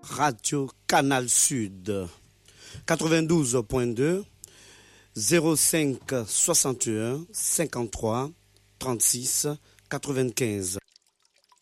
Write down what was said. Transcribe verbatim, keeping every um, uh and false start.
Radio Canal Sud quatre-vingt-douze point deux zéro cinq soixante et un cinquante-trois trente-six quatre-vingt-quinze.